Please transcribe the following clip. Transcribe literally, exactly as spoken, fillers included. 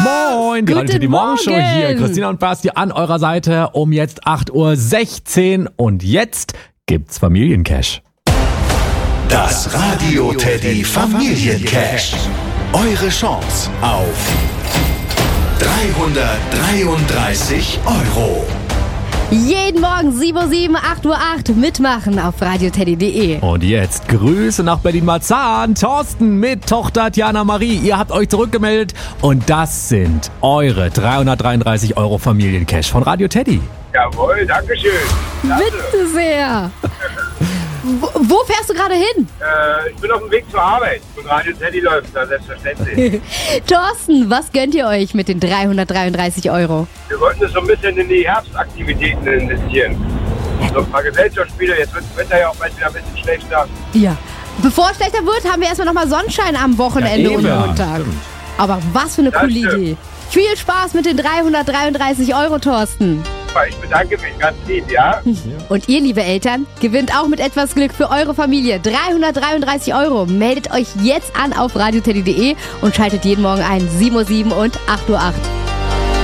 Moin, die Guten Radio Teddy Morgenshow Morgen. hier. Christina und Basti an eurer Seite um jetzt acht Uhr sechzehn und jetzt gibt's Familiencash. Das Radio Teddy Familiencash. Eure Chance auf dreihundertdreiunddreißig Euro. Jeden Morgen sieben Uhr sieben, acht Uhr acht mitmachen auf radioteddy punkt de. Und jetzt Grüße nach Berlin-Marzahn. Thorsten mit Tochter Diana Marie. Ihr habt euch zurückgemeldet und das sind eure dreihundertdreiunddreißig Euro Familiencash von Radio Teddy. Jawohl, dankeschön. Klasse. Bitte sehr. Wo, wo fährst du gerade hin? Äh, ich bin auf dem Weg zur Arbeit und Radio Teddy läuft da selbstverständlich. Thorsten, was gönnt ihr euch mit den dreihundertdreiunddreißig Euro? Wir wollten es so ein bisschen in die Herbstaktivitäten investieren. So ein paar Gesellschaftsspiele, jetzt wird das Wetter ja auch bald wieder ein bisschen schlechter. Ja. Bevor es schlechter wird, haben wir erstmal nochmal Sonnenschein am Wochenende Ja, und eben. Montag. Stimmt. Aber was für eine Das coole stimmt. Idee. Viel Spaß mit den dreihundertdreiunddreißig Euro, Thorsten. Ich bedanke mich ganz lieb, ja? Und ihr, liebe Eltern, gewinnt auch mit etwas Glück für eure Familie dreihundertdreiunddreißig Euro. Meldet euch jetzt an auf radioteddy punkt de und schaltet jeden Morgen ein sieben Uhr sieben und acht Uhr acht.